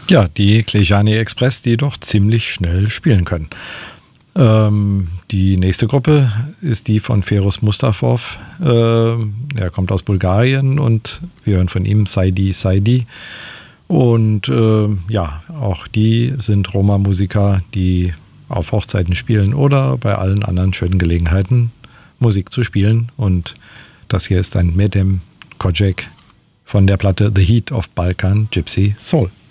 Ja, die Klejani Express, die doch ziemlich schnell spielen können. Die nächste Gruppe ist die von Feroz Mustafov. Er kommt aus Bulgarien und wir hören von ihm Saidi Saidi. Und ja, auch die sind Roma-Musiker, die auf Hochzeiten spielen oder bei allen anderen schönen Gelegenheiten Musik zu spielen. Und das hier ist ein Medem Kojak von der Platte The Heat of Balkan Gypsy Soul.